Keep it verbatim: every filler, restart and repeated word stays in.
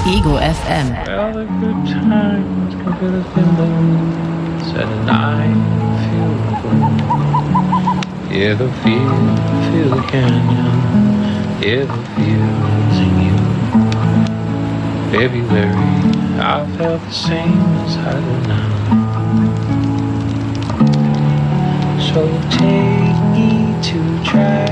Ego F M. Well, the good times can feel the windows and I feel the glow. Yeah, the feel, feel the canyon. Yeah, the feel's in you. February, I felt the same as I do now. So take me to try.